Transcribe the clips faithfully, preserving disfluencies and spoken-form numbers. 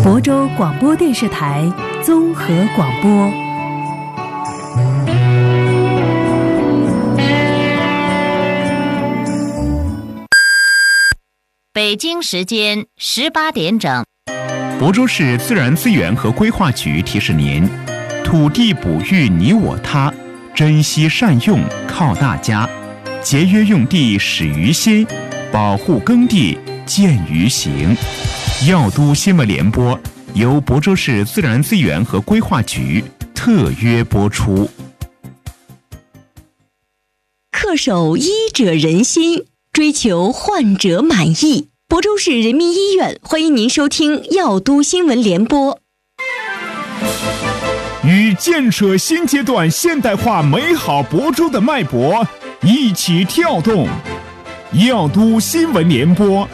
亳州广播电视台综合广播。 北京时间十八点整。 亳州市自然资源和规划局提示您：土地哺育你我他，珍惜善用靠大家，节约用地始于心，保护耕地见于行。药都新闻联播由亳州市自然资源和规划局特约播出。 恪守医者仁心，追求患者满意。亳州市人民医院欢迎您收听药都新闻联播。 与建设新阶段现代化美好亳州的脉搏一起跳动，药都新闻联播。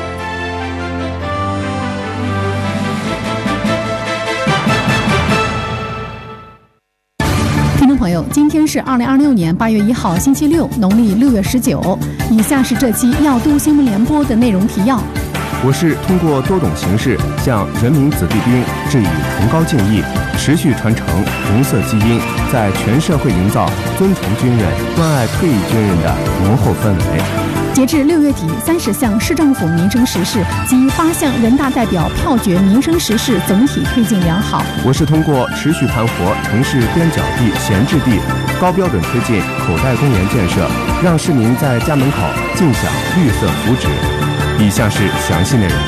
听众朋友，今天是二零二六年八月一号，星期六，农历六月十九。以下是这期药都新闻联播的内容提要。 我市通过多种形式向人民子弟兵致以崇高敬意，持续传承红色基因，在全社会营造尊崇军人、关爱退役军人的浓厚氛围。 截至六月底，三十项市政府民生实事及八项人大代表票决民生实事总体推进良好。 我市通过持续盘活城市边角地、闲置地，高标准推进口袋公园建设，让市民在家门口尽享绿色福祉。以下是详细内容。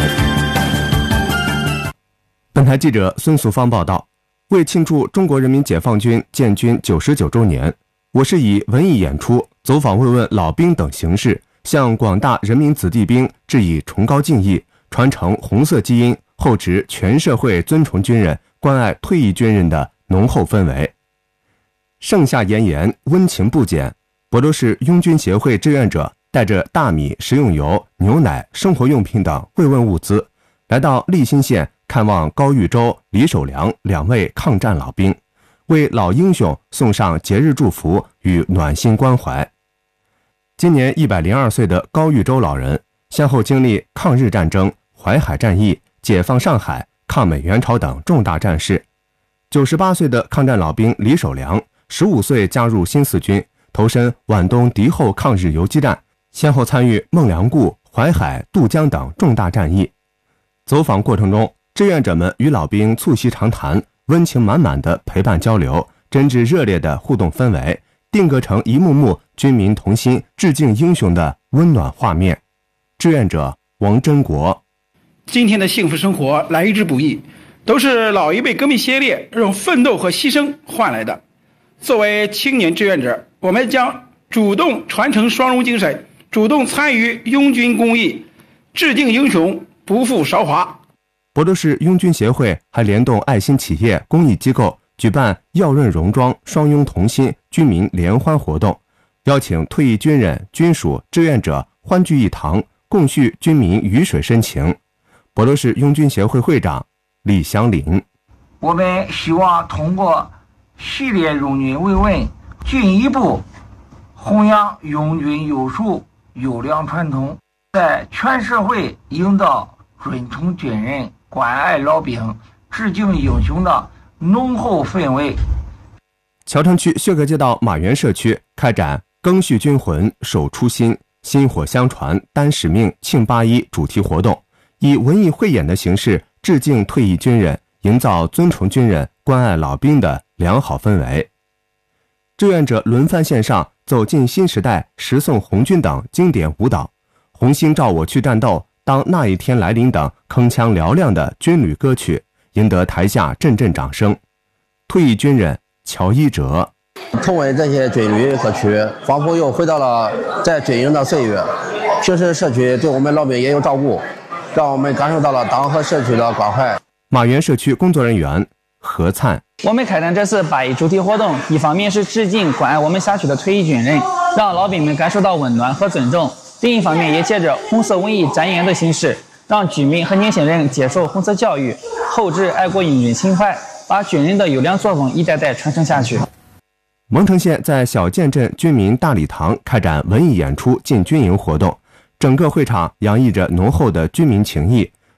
本台记者孙素芳报道，为庆祝中国人民解放军建军九十九周年，我市以文艺演出、走访慰问老兵等形式，向广大人民子弟兵致以崇高敬意，传承红色基因，厚植全社会尊崇军人、关爱退役军人的浓厚氛围。盛夏炎炎，温情不减，亳州市拥军协会志愿者带着大米、食用油、牛奶、生活用品等慰问物资，来到利辛县看望高玉洲、李守良两位抗战老兵，为老英雄送上节日祝福与暖心关怀。今年一百零二岁的高玉洲老人，先后经历抗日战争、淮海战役、解放上海、抗美援朝等重大战事。九十八岁的抗战老兵李守良，十五岁加入新四军，投身皖东敌后抗日游击战，先后参与孟良崮、淮海、渡江等重大战役。走访过程中，志愿者们与老兵促膝长谈，温情满满的陪伴交流，真挚热烈的互动氛围，定格成一幕幕军民同心、致敬英雄的温暖画面。志愿者王真国： 今天的幸福生活来之不易，都是老一辈革命先烈用奋斗和牺牲换来的。作为青年志愿者，我们将主动传承双荣精神，主动参与拥军公益，致敬英雄，不负韶华。 亳州市拥军协会还联动爱心企业、公益机构，举办耀润戎装、双拥同心军民联欢活动，邀请退役军人、军属、志愿者欢聚一堂，共叙军民鱼水深情。亳州市拥军协会会长李祥林： 我们希望通过系列拥军慰问，进一步弘扬拥军优秀优良传统，在全社会营造尊崇军人、关爱老兵、致敬英雄的浓厚氛围。 桥城区薛格街道马园社区开展赓续军魂、守初心、薪火相传、担使命、庆八一主题活动，以文艺汇演的形式致敬退役军人，营造尊崇军人、关爱老兵的良好氛围。志愿者轮番献上走进新时代、十送红军等经典舞蹈，红星照我去战斗、当那一天来临等铿锵嘹亮的军旅歌曲，赢得台下阵阵掌声。退役军人乔一哲： 重温这些军旅歌曲，仿佛又回到了在军营的岁月。平时社区对我们老兵也有照顾，让我们感受到了党和社区的关怀。 马园社区工作人员何灿： 我们开展这次八一主题活动，一方面是致敬关爱我们辖区的退役军人，让老兵们感受到温暖和尊重；另一方面也借着红色文艺展演的形式，让居民和年轻人接受红色教育，厚植爱国英军情怀，把军人的优良作风一代代传承下去。 蒙城县在小建镇军民大礼堂开展文艺演出进军营活动，整个会场洋溢着浓厚的军民情谊，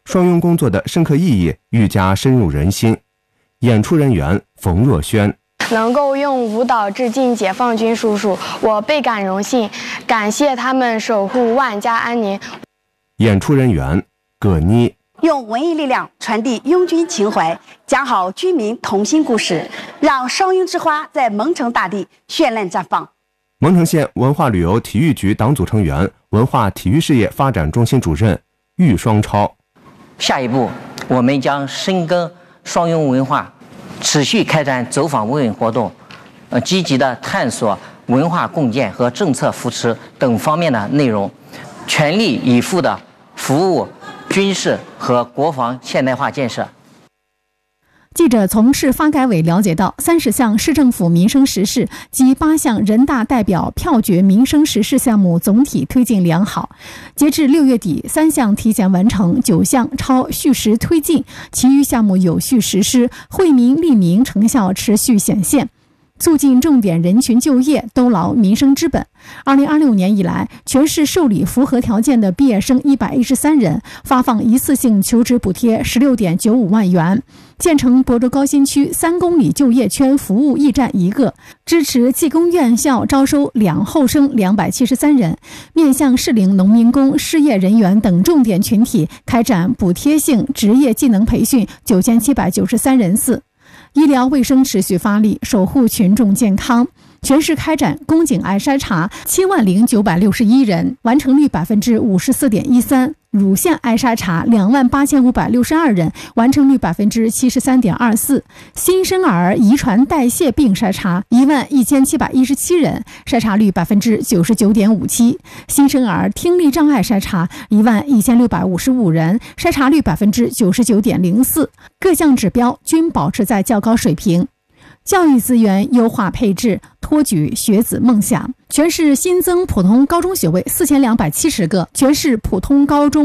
双拥工作的深刻意义愈加深入人心。演出人员冯若萱： 能够用舞蹈致敬解放军叔叔，我倍感荣幸，感谢他们守护万家安宁。 演出人员葛妮： 用文艺力量传递拥军情怀，讲好军民同心故事，让双拥之花在蒙城大地绚烂绽放。 蒙城县文化旅游体育局党组成员、文化体育事业发展中心主任郁双超： 下一步，我们将深耕双拥文化，持续开展走访问问活动，呃，积极的探索文化共建和政策扶持等方面的内容，全力以赴的服务军事和国防现代化建设。 记者从市发改委了解到，三十项市政府民生实事及八项人大代表票决民生实事项目总体推进良好。截至六月底，三项提前完成，九项超序时推进，其余项目有序实施，惠民利民成效持续显现。促进重点人群就业，兜牢民生之本。二零二六年以来，全市受理符合条件的毕业生一百一十三人，发放一次性求职补贴十六点九五万元。建成亳州高新区三公里就业圈服务驿站一个，支持技工院校招收两后生两百七十三人，面向适龄农民工、失业人员等重点群体开展补贴性职业技能培训九千七百九十三人次。医疗卫生持续发力，守护群众健康。全市开展宫颈癌筛查七万零九百六十一人，完成率百分之五十四点一三；乳腺癌筛查两万八千五百六十二人，完成率百分之七十三点二四；新生儿遗传代谢病筛查一万一千七百一十七人，筛查率百分之九十九点五七；新生儿听力障碍筛查一万一千六百五十五人，筛查率百分之九十九点零四，各项指标均保持在较高水平。教育资源优化配置，托举学子梦想。全市新增普通高中学位四千两百七十个，全市普通高中